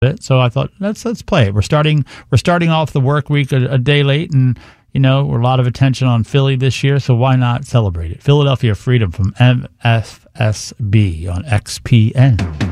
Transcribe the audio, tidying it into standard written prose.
bit. So I thought let's play it. We're starting off the work week a day late, and we're a lot of attention on Philly this year. So why not celebrate it? Philadelphia Freedom from MFSB on XPN.